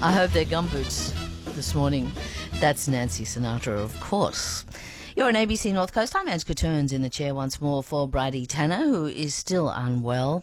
I hope they're gumboots this morning. That's Nancy Sinatra, of course. You're on ABC North Coast. I'm Ange Turns in the chair once more for Bridie Tanner, who is still unwell.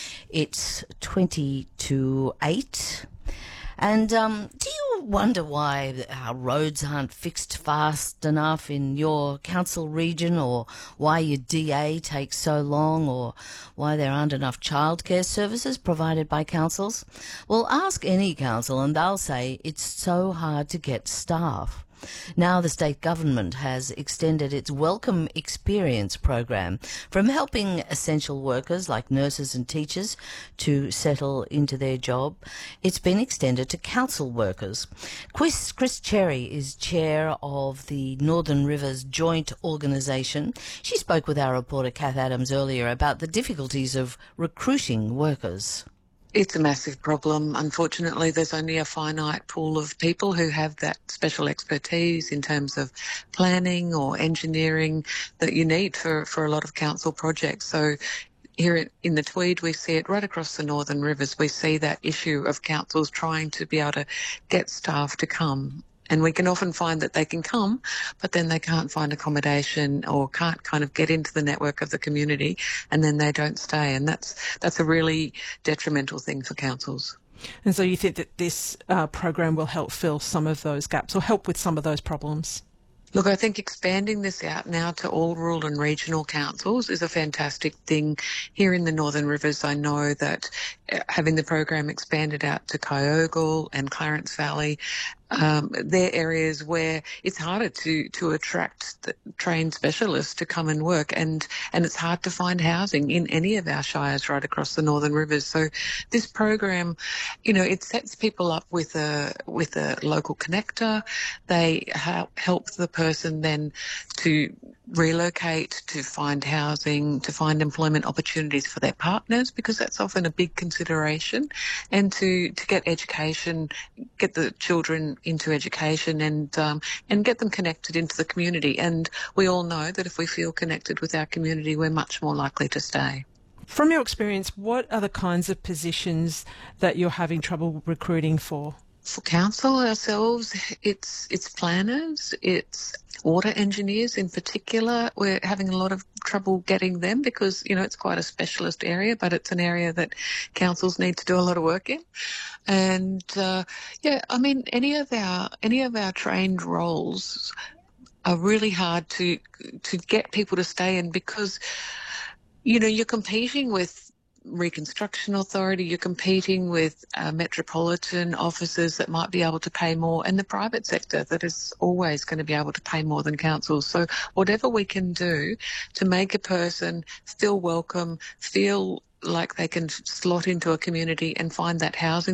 It's 20 to 8. And do you wonder why our roads aren't fixed fast enough in your council region, or why your DA takes so long, or why there aren't enough childcare services provided by councils? Well, ask any council and they'll say it's so hard to get staff. Now the state government has extended its Welcome Experience program from helping essential workers like nurses and teachers to settle into their job. It's been extended to council workers. Chris Cherry is chair of the Northern Rivers Joint Organisation. She spoke with our reporter Kath Adams earlier about the difficulties of recruiting workers. It's a massive problem. Unfortunately, there's only a finite pool of people who have that special expertise in terms of planning or engineering that you need for a lot of council projects. So here in the Tweed, we see it right across the Northern Rivers. We see that issue of councils trying to be able to get staff to come. And we can often find that they can come, but then they can't find accommodation or can't kind of get into the network of the community, and then they don't stay. And that's a really detrimental thing for councils. And so you think that this program will help fill some of those gaps or help with some of those problems? Look, I think expanding this out now to all rural and regional councils is a fantastic thing. Here in the Northern Rivers, I know that having the program expanded out to Kyogle and Clarence Valley, they're areas where it's harder to attract the trained specialists to come and work, and it's hard to find housing in any of our shires right across the Northern Rivers. So this program, it sets people up with a local connector. They help the person then to relocate, to find housing, to find employment opportunities for their partners, because that's often a big consideration, and to get education, get the children into education, and get them connected into the community. And we all know that if we feel connected with our community, we're much more likely to stay. From your experience, what are the kinds of positions that you're having trouble recruiting for? For council ourselves, it's planners, it's water engineers in particular. We're having a lot of trouble getting them because, it's quite a specialist area, but it's an area that councils need to do a lot of work in. And, any of our trained roles are really hard to get people to stay in because, you're competing with Reconstruction Authority, you're competing with metropolitan officers that might be able to pay more, and the private sector that is always going to be able to pay more than councils. So whatever we can do to make a person feel welcome, feel like they can slot into a community and find that housing